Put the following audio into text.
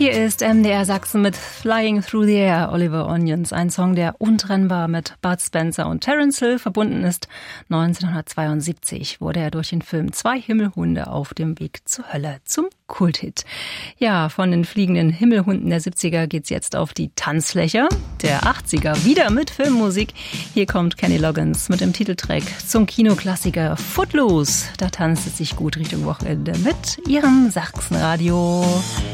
Hier ist MDR Sachsen mit Flying Through the Air, Oliver Onions, ein Song, der untrennbar mit Bud Spencer und Terence Hill verbunden ist. 1972 wurde er durch den Film Zwei Himmelhunde auf dem Weg zur Hölle zum Kulthit. Ja, von den fliegenden Himmelhunden der 70er geht's jetzt auf die Tanzfläche der 80er, wieder mit Filmmusik. Hier kommt Kenny Loggins mit dem Titeltrack zum Kinoklassiker Footloose. Da tanzt es sich gut Richtung Wochenende mit ihrem Sachsenradio.